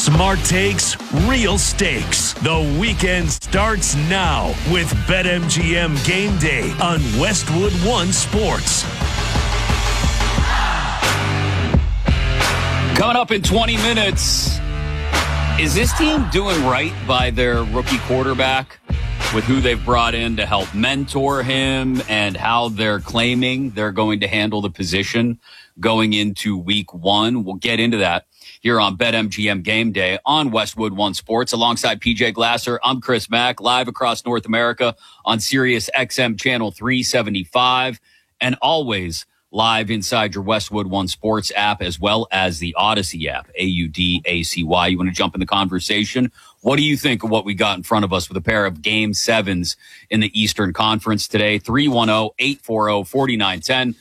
Smart takes, real stakes. The weekend starts now with BetMGM Game Day on Westwood One Sports. Coming up in 20 minutes, is this team doing right by their rookie quarterback with who they've brought in to help mentor him and how they're claiming they're going to handle the position going into week one? We'll get into that here on BetMGM Game Day on Westwood One Sports. Alongside PJ Glasser, I'm Chris Mack, live across North America on Sirius XM Channel 375, and always live inside your Westwood One Sports app, as well as the Odyssey app, AUDACY. You want to jump in the conversation? What do you think of what we got in front of us with a pair of Game 7s in the Eastern Conference today? 310-840-4910,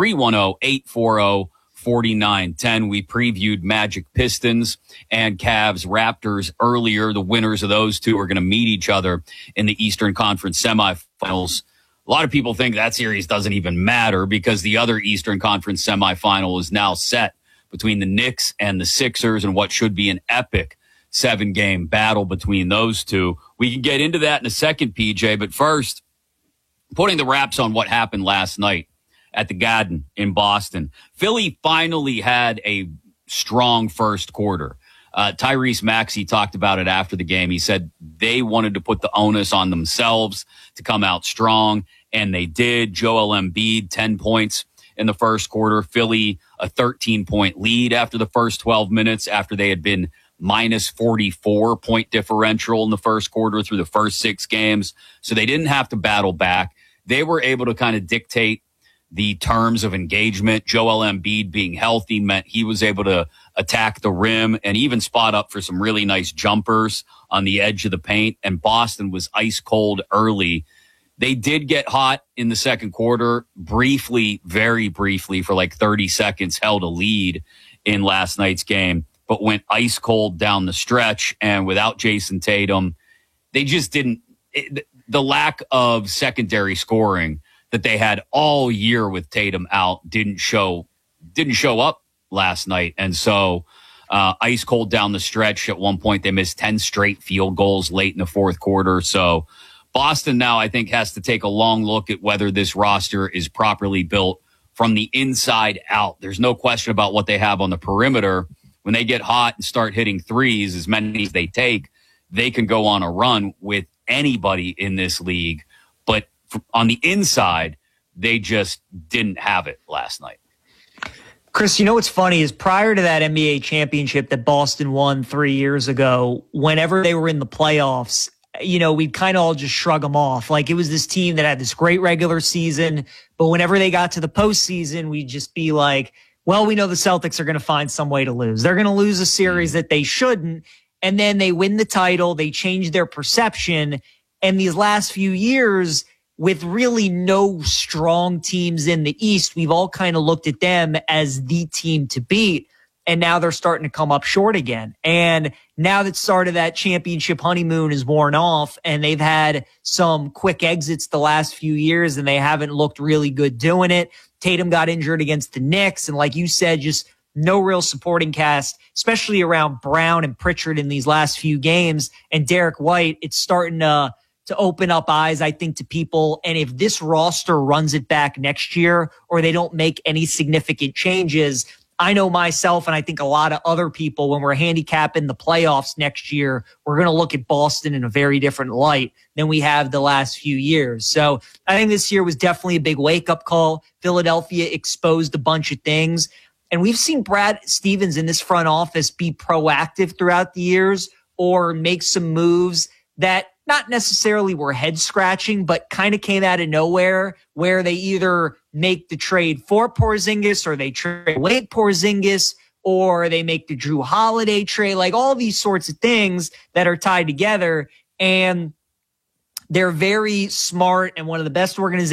310-840-4910. We previewed Magic Pistons and Cavs Raptors earlier. The winners of those two are going to meet each other in the Eastern Conference semifinals. A lot of people think that series doesn't even matter because the other Eastern Conference semifinal is now set between the Knicks and the Sixers and what should be an epic 7-game battle between those two. We can get into that in a second, PJ, but first, putting the wraps on what happened last night at the Garden in Boston. Philly finally had a strong first quarter. Tyrese Maxey talked about it after the game. He said they wanted to put the onus on themselves to come out strong, and they did. Joel Embiid, 10 points in the first quarter. Philly, a 13-point lead after the first 12 minutes, after they had been minus 44-point differential in the first quarter through the first 6 games. So they didn't have to battle back. They were able to kind of dictate the terms of engagement. Joel Embiid being healthy meant he was able to attack the rim and even spot up for some really nice jumpers on the edge of the paint. And Boston was ice cold early. They did get hot in the second quarter, briefly, very briefly, for like 30 seconds, held a lead in last night's game, but went ice cold down the stretch. And without Jason Tatum, they just didn't, the lack of secondary scoring that they had all year with Tatum out didn't show up last night. And so ice cold down the stretch. At one point, they missed 10 straight field goals late in the fourth quarter. So Boston now, I think, has to take a long look at whether this roster is properly built from the inside out. There's no question about what they have on the perimeter. When they get hot and start hitting threes, as many as they take, they can go on a run with anybody in this league. But on the inside, they just didn't have it last night. Chris, you know what's funny is prior to that NBA championship that Boston won 3 years ago, whenever they were in the playoffs, you know, we'd kind of all just shrug them off. Like it was this team that had this great regular season, but whenever they got to the postseason, we'd just be like, well, we know the Celtics are going to find some way to lose. They're going to lose a series that they shouldn't. And then they win the title. They change their perception. And these last few years, with really no strong teams in the East, we've all kind of looked at them as the team to beat. And now they're starting to come up short again. And now that start of that championship honeymoon is worn off and they've had some quick exits the last few years and they haven't looked really good doing it. Tatum got injured against the Knicks. And like you said, just no real supporting cast, especially around Brown and Pritchard in these last few games. And Derek White, it's starting to open up eyes, I think, to people. And if this roster runs it back next year or they don't make any significant changes, I know myself and I think a lot of other people, when we're handicapping the playoffs next year, we're going to look at Boston in a very different light than we have the last few years. So I think this year was definitely a big wake-up call. Philadelphia exposed a bunch of things. And we've seen Brad Stevens in this front office be proactive throughout the years or make some moves that not necessarily were head scratching, but kind of came out of nowhere, where they either make the trade for Porzingis or they trade away Porzingis or they make the Drew Holiday trade, like all these sorts of things that are tied together. And they're very smart and one of the best organizations